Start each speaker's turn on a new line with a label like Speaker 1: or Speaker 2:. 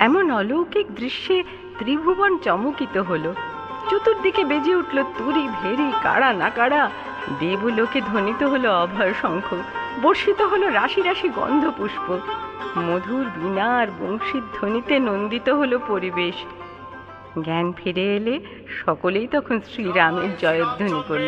Speaker 1: এমন অলৌকিক দৃশ্যে ত্রিভুবন চমকিত হলো। চতুর্দিকে বেজে উঠল তুরি ভেরি কাড়া নাকাড়া, দেবলোকে ধ্বনিত হলো অভয় শঙ্খ, বর্ষিত হলো রাশি রাশি গন্ধ পুষ্প, মধুর বীণা আর বংশীর ধ্বনিতে নন্দিত হলো পরিবেশ। জ্ঞান ফিরে এলে সকলেই তখন শ্রীরামের জয়ধ্বনি করল।